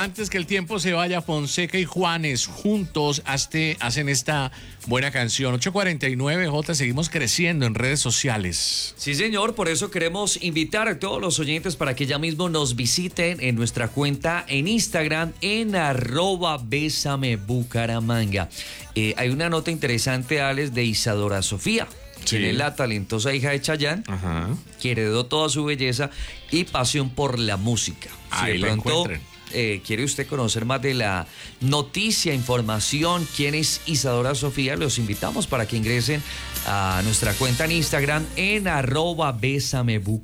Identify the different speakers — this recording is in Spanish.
Speaker 1: antes que el tiempo se vaya, Fonseca y Juanes juntos hacen esta buena canción. 8:49, J, seguimos creciendo en redes sociales.
Speaker 2: Sí, señor, por eso queremos invitar a todos los oyentes para que ya mismo nos visiten en nuestra cuenta en Instagram, en @besamebucaramanga. Hay una nota interesante, Alex, de Isadora Sofía.
Speaker 1: Sí.
Speaker 2: Quien es la talentosa hija de Chayanne, que heredó toda su belleza y pasión por la música.
Speaker 1: Ahí
Speaker 2: Si de
Speaker 1: la
Speaker 2: pronto
Speaker 1: encuentren.
Speaker 2: quiere usted conocer más de la noticia, información, quién es Isadora Sofía, los invitamos para que ingresen a nuestra cuenta en Instagram en @besamebucaramanga.